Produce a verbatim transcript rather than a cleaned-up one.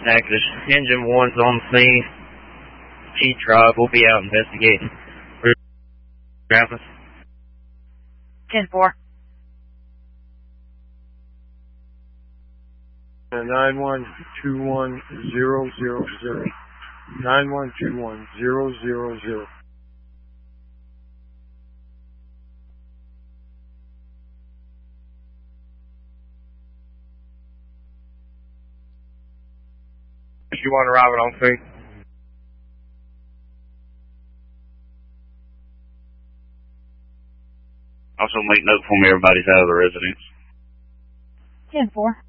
Negative. Engine one's on the scene. G-Tribe will be out investigating. Travis. ten four. nine one two one zero zero zero. nine one two one zero zero zero. You want to arrive on scene? Also make note for me everybody's out of the residence. ten four.